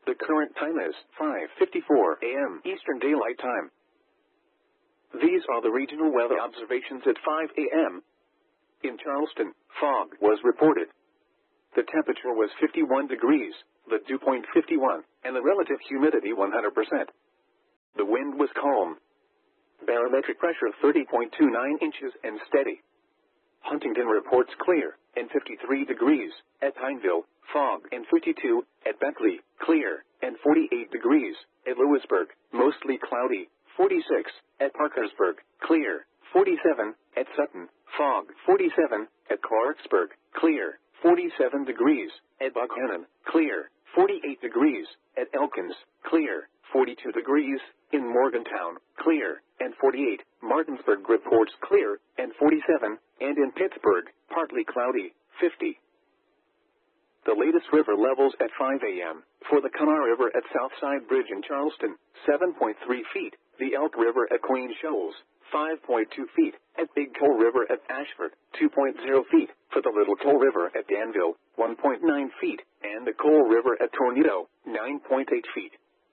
The current time is five fifty-four a m Eastern Daylight Time. These are the regional weather observations at five a m In Charleston, fog was reported. The temperature was fifty-one degrees, the dew point fifty-one, and the relative humidity one hundred percent. The wind was calm. Barometric pressure thirty point two nine inches and steady. Huntington reports clear, and fifty-three degrees, at Pineville, fog, and fifty-two, at Bentley, clear, and forty-eight degrees, at Lewisburg, mostly cloudy, forty-six, at Parkersburg, clear, forty-seven, at Sutton, fog, forty-seven, at Clarksburg, clear, forty-seven degrees, at Buckhannon, clear, forty-eight degrees, at Elkins, clear, forty-two degrees, in Morgantown, clear, and forty-eight, Martinsburg reports clear, and forty-seven, and in Pittsburgh, partly cloudy, fifty. The latest river levels at five a m For the Kanawha River at Southside Bridge in Charleston, seven point three feet. The Elk River at Queen Shoals, five point two feet. At Big Coal River at Ashford, two point zero feet. For the Little Coal River at Danville, one point nine feet. And the Coal River at Tornado, nine point eight feet.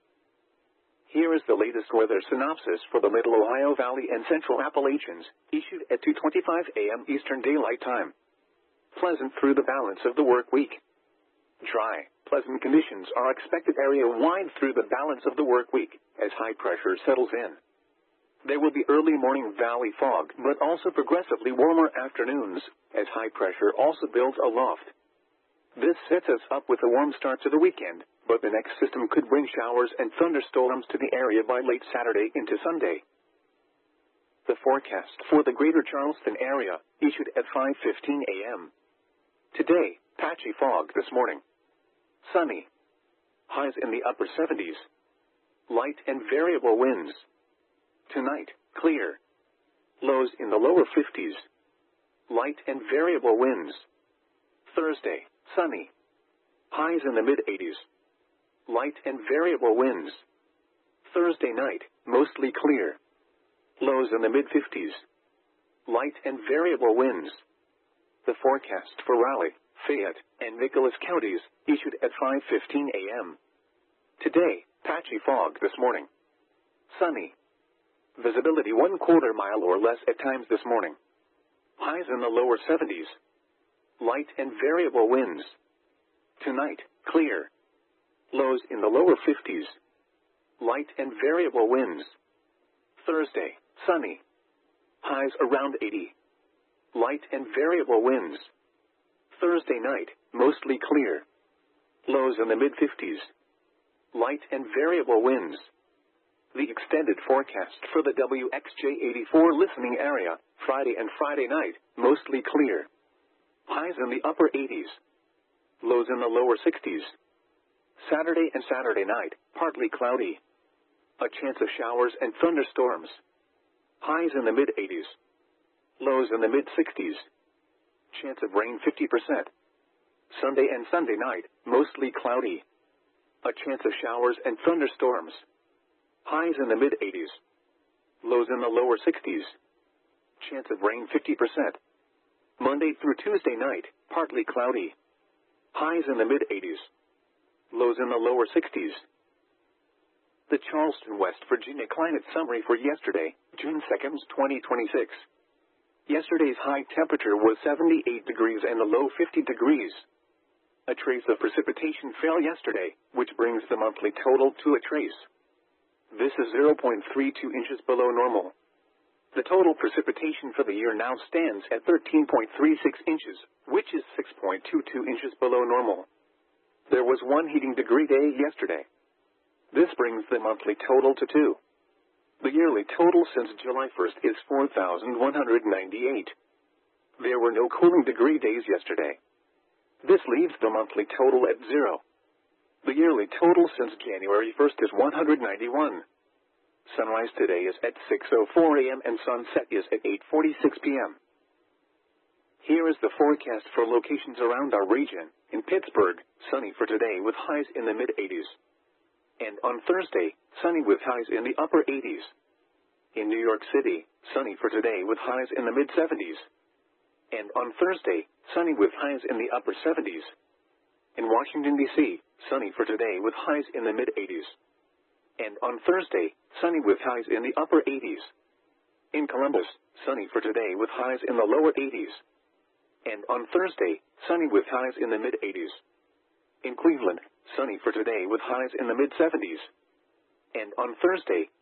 Here is the latest weather synopsis for the Middle Ohio Valley and Central Appalachians, issued at two twenty-five a m Eastern Daylight Time. Pleasant through the balance of the work week. Dry, pleasant conditions are expected area-wide through the balance of the work week, as high pressure settles in. There will be early morning valley fog, but also progressively warmer afternoons, as high pressure also builds aloft. This sets us up with a warm start to the weekend, but the next system could bring showers and thunderstorms to the area by late Saturday into Sunday. The forecast for the greater Charleston area, issued at five fifteen a m Today, patchy fog this morning. Sunny. Highs in the upper seventies. Light and variable winds. Tonight, clear. Lows in the lower fifties. Light and variable winds. Thursday, sunny. Highs in the mid-eighties. Light and variable winds. Thursday night, mostly clear. Lows in the mid-fifties. Light and variable winds. The forecast for Raleigh, Fayette, and Nicholas counties, issued at five fifteen a m Today, patchy fog this morning. Sunny. Visibility one quarter mile or less at times this morning. Highs in the lower seventies. Light and variable winds. Tonight, clear. Lows in the lower fifties. Light and variable winds. Thursday, sunny. Highs around eighty. Light and variable winds. Thursday night, mostly clear. Lows in the mid-fifties. Light and variable winds. The extended forecast for the W X J eighty-four listening area, Friday and Friday night, mostly clear. Highs in the upper eighties. Lows in the lower sixties. Saturday and Saturday night, partly cloudy. A chance of showers and thunderstorms. Highs in the mid-eighties. Lows in the mid-sixties. Chance of rain fifty percent. Sunday and Sunday night, mostly cloudy. A chance of showers and thunderstorms. Highs in the mid-eighties. Lows in the lower sixties. Chance of rain fifty percent. Monday through Tuesday night, partly cloudy. Highs in the mid-eighties. Lows in the lower sixties. The Charleston, West Virginia climate summary for yesterday, June second, twenty twenty-six. Yesterday's high temperature was seventy-eight degrees and the low fifty degrees. A trace of precipitation fell yesterday, which brings the monthly total to a trace. This is zero point three two inches below normal. The total precipitation for the year now stands at thirteen point three six inches, which is six point two two inches below normal. There was one heating degree day yesterday. This brings the monthly total to two. The yearly total since July first is four thousand one hundred ninety-eight. There were no cooling degree days yesterday. This leaves the monthly total at zero. The yearly total since January first is one hundred ninety-one. Sunrise today is at six oh four a m and sunset is at eight forty-six p m Here is the forecast for locations around our region. In Pittsburgh, sunny for today with highs in the mid-eighties. And on Thursday, sunny with highs in the upper eighties. In New York City, sunny for today with highs in the mid-seventies. And on Thursday, sunny with highs in the upper seventies. In Washington, D C, sunny for today with highs in the mid eighties. And on Thursday, sunny with highs in the upper eighties. In Columbus, sunny for today with highs in the lower eighties. And on Thursday, sunny with highs in the mid eighties. In Cleveland, sunny for today with highs in the mid seventies. And on Thursday,